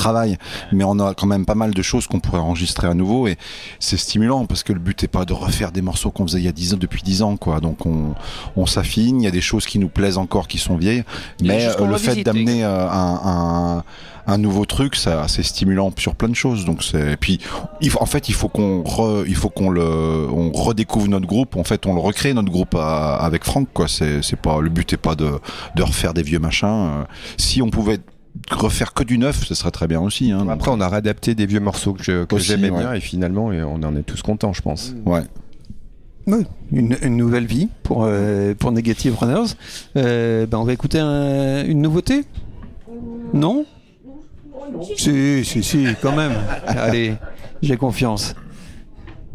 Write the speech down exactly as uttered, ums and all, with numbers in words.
travail, mais on a quand même pas mal de choses qu'on pourrait enregistrer à nouveau et c'est stimulant parce que le but n'est pas de refaire des morceaux qu'on faisait il y a dix ans, depuis dix ans, quoi. Donc on, on s'affine, il y a des choses qui nous plaisent encore qui sont vieilles, mais euh, le fait d'amener euh, un, un un nouveau truc, c'est assez stimulant sur plein de choses. Donc c'est, et puis il faut, en fait il faut qu'on re, il faut qu'on le, on redécouvre notre groupe. En fait on le recrée notre groupe à, avec Franck, quoi. C'est, c'est pas, le but est pas de, de refaire des vieux machins. Si on pouvait refaire que du neuf, ce serait très bien aussi, hein. Après on a réadapté des vieux morceaux que, je, que aussi, j'aimais ouais. bien et finalement on en est tous contents, je pense. Ouais. Oui, une, une nouvelle vie pour, euh, pour Negative Runners. Euh, ben on va écouter un, une nouveauté. Non? Si, si, si, quand même. Allez, j'ai confiance.